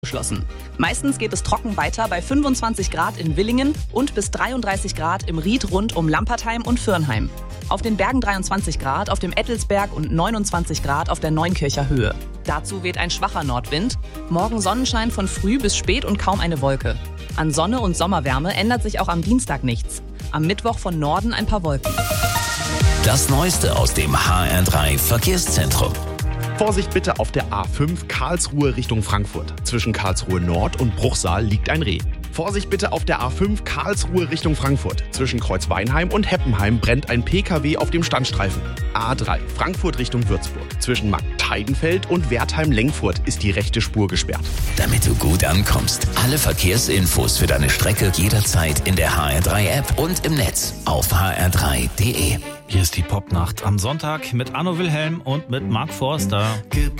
geschlossen. Meistens geht es trocken weiter bei 25 Grad in Willingen und bis 33 Grad im Ried rund um Lampertheim und Fürnheim. Auf den Bergen 23 Grad, auf dem Ettelsberg und 29 Grad auf der Neunkircher Höhe. Dazu weht ein schwacher Nordwind. Morgen Sonnenschein von früh bis spät und kaum eine Wolke. An Sonne und Sommerwärme ändert sich auch am Dienstag nichts. Am Mittwoch von Norden ein paar Wolken. Das Neueste aus dem HR3 Verkehrszentrum. Vorsicht bitte auf der A5 Karlsruhe Richtung Frankfurt. Zwischen Karlsruhe Nord und Bruchsal liegt ein Reh. Vorsicht bitte auf der A5 Karlsruhe Richtung Frankfurt. Zwischen Kreuzweinheim und Heppenheim brennt ein PKW auf dem Standstreifen. A3 Frankfurt Richtung Würzburg. Zwischen Marktheidenfeld und Wertheim-Lengfurt ist die rechte Spur gesperrt. Damit du gut ankommst, alle Verkehrsinfos für deine Strecke jederzeit in der HR3-App und im Netz auf hr3.de. Hier ist die Popnacht am Sonntag mit Anno Wilhelm und mit Mark Forster. Gib